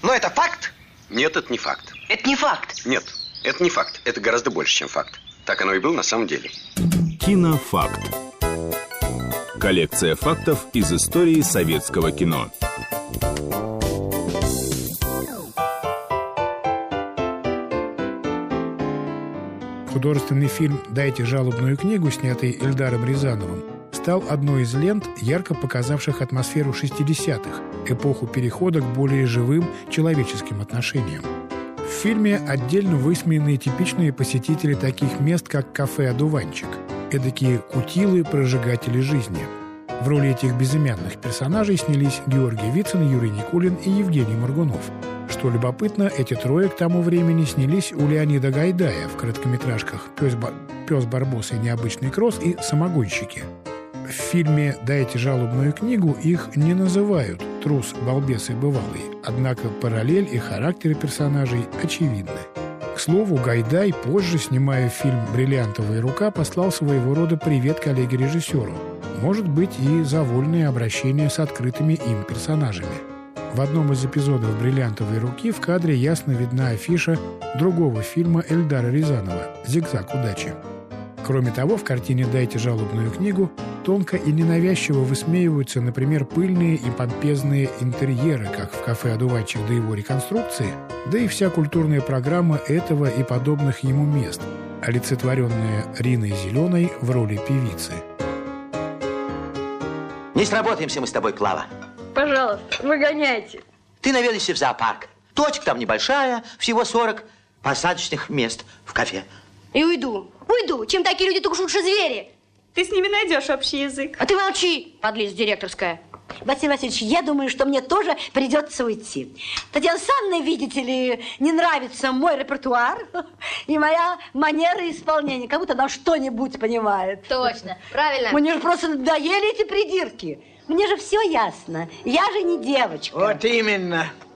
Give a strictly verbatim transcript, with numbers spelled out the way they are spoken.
Но это факт? Нет, это не факт. Это не факт? Нет, это не факт. Это гораздо больше, чем факт. Так оно и было на самом деле. Кинофакт. Коллекция фактов из истории советского кино. Художественный фильм «Дайте жалобную книгу», снятый Эльдаром Рязановым, стал одной из лент, ярко показавших атмосферу шестидесятых, эпоху перехода к более живым человеческим отношениям. В фильме отдельно высмеяны типичные посетители таких мест, как кафе «Одуванчик», эдакие кутилы-прожигатели жизни. В роли этих безымянных персонажей снялись Георгий Вицин, Юрий Никулин и Евгений Моргунов. Что любопытно, эти трое к тому времени снялись у Леонида Гайдая в короткометражках «Пес, Бар... «Пес Барбос и необычный кросс» и «Самогонщики». В фильме «Дайте жалобную книгу» их не называют «трус, балбес и бывалый», однако параллель и характеры персонажей очевидны. К слову, Гайдай, позже, снимая фильм «Бриллиантовая рука», послал своего рода привет коллеге-режиссеру. Может быть, и за вольное обращение с открытыми им персонажами. В одном из эпизодов «Бриллиантовой руки» в кадре ясно видна афиша другого фильма Эльдара Рязанова «Зигзаг удачи». Кроме того, в картине «Дайте жалобную книгу» тонко и ненавязчиво высмеиваются, например, пыльные и помпезные интерьеры, как в кафе «Одуванчик» до его реконструкции, да и вся культурная программа этого и подобных ему мест, олицетворенная Риной Зеленой в роли певицы. Не сработаемся мы с тобой, Клава. Пожалуйста, выгоняйте. Ты наведайся в зоопарк. Точка там небольшая, всего сорок посадочных мест в кафе. И уйду. Уйду. Чем такие люди, только лучше звери. Ты с ними найдешь общий язык. А ты молчи, подлиза директорская. Василий Васильевич, я думаю, что мне тоже придется уйти. Татьяна Санна, видите ли, не нравится мой репертуар и моя манера исполнения. Как будто она что-нибудь понимает. Точно, правильно. Мне же просто надоели эти придирки. Мне же все ясно. Я же не девочка. Вот именно.